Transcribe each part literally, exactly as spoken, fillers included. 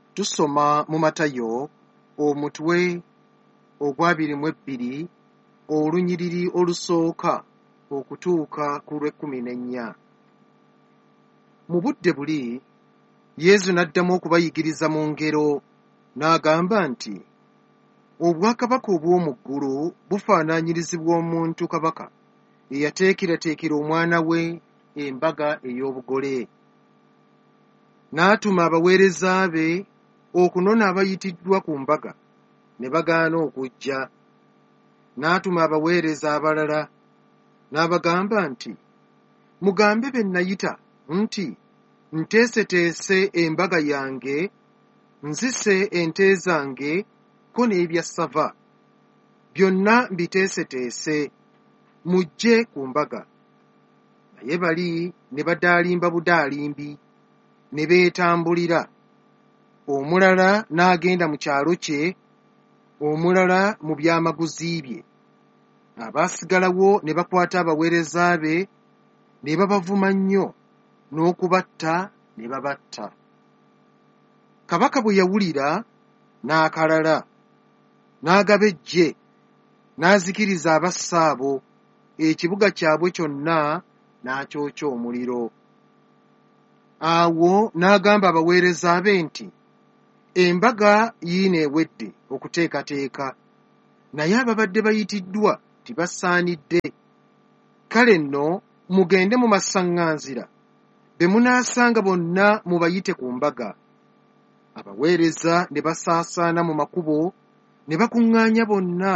Tusoma mu Matayo omutwe ogw'abiri mu ebbiri olunyiriri olusooka okutuuka ku lw'ekkumi n'ennya. Mu budde buli Yesu n'addamu okubayigiriza mu ngero n'agamba nti, obwakabaka obw'omu ggulu bufaanaanyirizibwa omuntu kabaka eyateekerateekera omwana we embaga ey'obugole. N'atuma abaweereza be okunona abayitiddwa ku mbaga, ne bagaana okujja. N'atuma abaweereza abalala n'abagamba nti, mugambe be nayita nti, nteeseteese embaga yange, nzise ente zange ko n'ebyassava, byonna mbiteeseteese, mujje ku mbaga. Naye bali ne badaalimba budaalimbi, ne beetambulira. Omulala n'agenda mu kyalo kye, omulala mu byamaguzi bye. Abaasigalawo ne bakwata abaweereza be, ne babavuma nnyo, n'okubatta ne babatta. Kabaka bwe yawulira n'akalala, n'agaba eggye, n'azikiriza abassa abo, ekibuga kyabwe kyonna n'akyokya omuliro. Awo n'agamba abaweereza be nti, embaga yiino ewedde okuteekateeka, naye ababadde bayitiddwa tibasaanidde. Kale nno mugende mu masaŋŋanzira, be munaasanga bonna mubayite ku mbaga. Abaweereza ne basaasaana mu makubo, ne bakuŋŋaanya bonna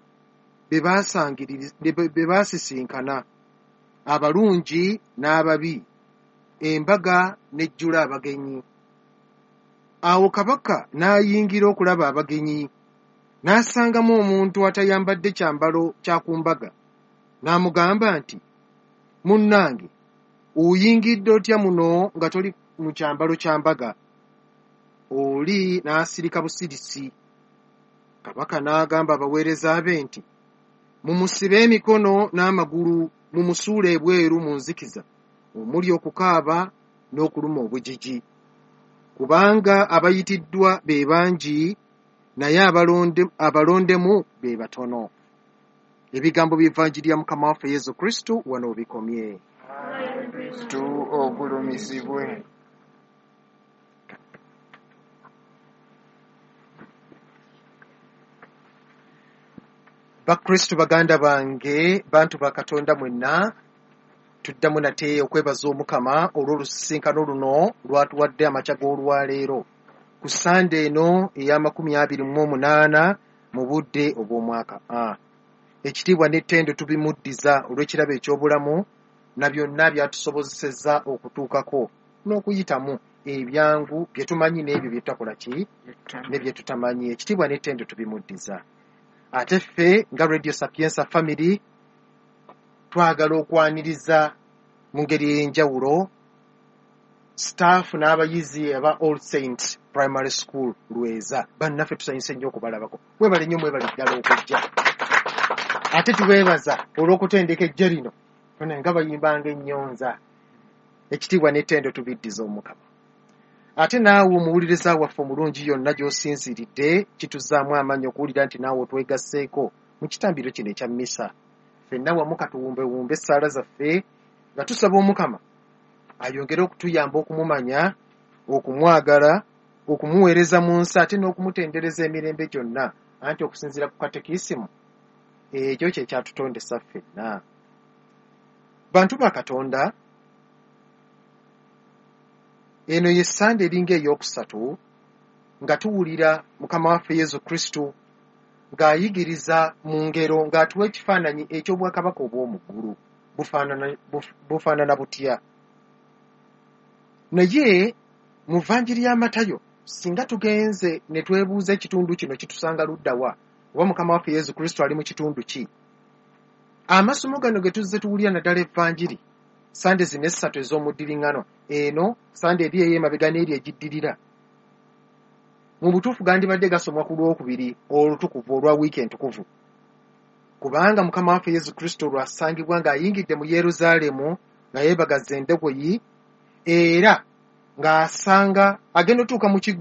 be baasisinkana, abalungi n'ababi, embaga n'ejjula abagenyi. Awo kabaka n'ayingira okulaba abagenyi, n'asangamu omuntu atayambadde kyambalo kya ku mbaga, n'amugamba nti, munnange, oyingidde otya muno nga toli mu kyambalo kya mbaga? Oli n'asirika busirisi. Kabaka n'agamba abaweereza be nti, mumusibe emikono n'amagulu, mumusuule ebweru mu nzikiza, omuli okukaaba n'okuluma obujiji. Kubanga abayitiddwa be bangi, naye abalonde, abalondemu be batono. Ebigambo by'Evvanjiri ya Mukama waffe Yesu Kristo wano bikomye. Kristo ogulumizibwe. Bakristo baganda bange, bantu ba Katonda mwenna, tuddamu nate okwebaza Omukama olw'olusisinkano luno lwatuwadde amakya g'olwaleero ku Sande eno ey'amakumi abiri mu omunaana mu budde obw'omwaka A. Ekitiibwa n'ettendo tubimuddiza olw'ekirabo eky'obulamu na byonna byatusobozesezza okutuukako n'okuyitamu ebyangu bye tumanyi n'ebyo bye tutakola ki ne bye tutamanyi. Ekitiibwa n'ettendo tubimuddiza. Ate ffe nga Radio Sapienza Family twagala okwaniriza mu ngeri ey'enjawulo staff n'abayizi aba All Saints Primary School Lweza. Bannaffe tusanyuse nnyo okubalabako. Mwebale nnyo, mwebale ddala okujja. Ate tubeebaza olw'okutendeka ejje lino nga bayimbanga ennyonza. Ekitiibwa n'ettendo tubiddiza Omukama. Ate naawe omuwuliriza waffe omulungi yonna gy'osinziridde, kituzaamu amaanyi okuwulira nti naawe otwegasseeko mu kitambiro kino ekya mmisa. Ffenna wamu katuwumbewumbe essaala zaffe nga tusaba Omukama ayongere okutuyamba okumumanya, okumwagala, okumuweereza mu nsi, ate n'okumutendereza emirembe gyonna, anti okusinziira ku katekisimu ekyo kye kyatutondesa ffenna. Bantu ba Katonda, eno ye Sande eringa ey'okusatu nga tuwulira Mukama waffe Yesu Kristo ng'ayigiriza mu ngero ng'atuwa ekifaananyi eky'obwakabaka obw'omu ggulu bufaanana, bufaanana butya. Naye mu Vvanjiri ya Matayo singa tugenze ne twebuuza ekitundu kino kitusanga luddawa, oba Mukama waffe Yesu Kristo ali mu kitundu ki? Amasomo gano ge tuzze tuwulira naddala Evvanjiri Sande zino essatu ez'omuddiriŋŋanwa, eno Sande eri ey'emabega n'eri egiddirira, mu butuufu gandibadde gasomwa ku lwokubiri olutukuvu olwa wiiki entukuvu. Kubanga Mukama waffe Yesu Kristo lwasangibwa ng'ayingidde mu Yerusaalemu nga yeebagaza endogoyi, era ng'asanga agenda otuuka mu kiggwa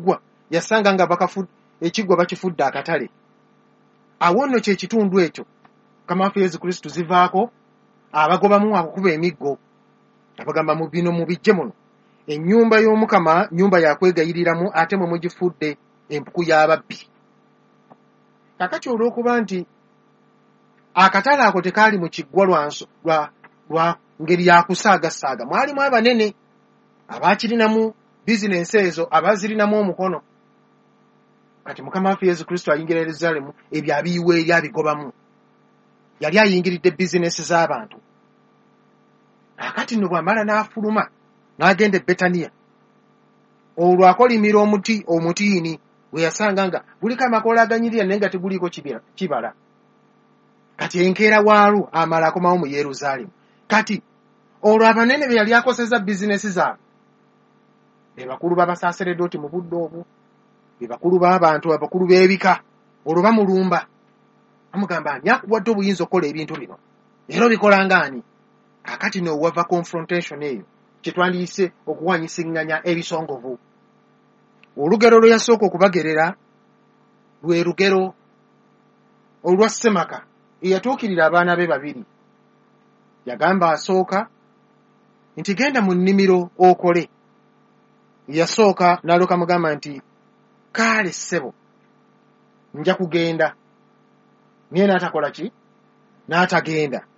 yasanga nga bakafu ekiggwa bakifudde akatale. Awo nno kye kitundu ekyo Mukama Yesu Kristo zivaako abagobamu akukuba emiggo abagamba mu bino mubijje muno ennyumba y'Omukama nnyumba yakwegayiriramu ate mwe mugifudde empuku y'ababbi. Kakati olw'okuba nti akatale ako tekaali mu kiggwa lwanso lwa, lwa ngeri ya kusaagasaaga, mwalimu abanene abaakirinamu bizinensi ezo abazirinamu omukono. Kati Mukama waffe Yesu Kristo ayingira Yerusaalemu ebyo abiyiwa eri abigobamu. Yali ayingiridde bizinensi z'abantu. Akati nno bw'amala n'afuluma n'agenda e Betaniya. Olwo akolimira omuti omutiini we yasanga nga guliko amakoola aganyirira naye nga teguliiko kibala. Kati enkeera waalwo amala akomawo mu Yerusaalemu. Kati olwo abanene be yali akoseza bizinensi zaabwe be bakulu b'Abasaaseredooti mu budde obwo, be bakulu b'abantu, abakulu b'ebika, olwo bamulumba amugamba ani akuwadde obuyinza okukola ebintu bino era obikola ng'ani? Akati no wava confrontation eyo kye twandiyise okuwanyisiŋŋanya ebisongovu. Olugero lwe yasooka okubagerera lwe lugero olwa Semaka eyatuukirira abaana be babiri. Yagamba asooka nti genda mu nnimiro okole. Yasooka n'alyoka mugamba nti kaale ssebo nja kugenda, naye n'atakola ki? N'atagenda.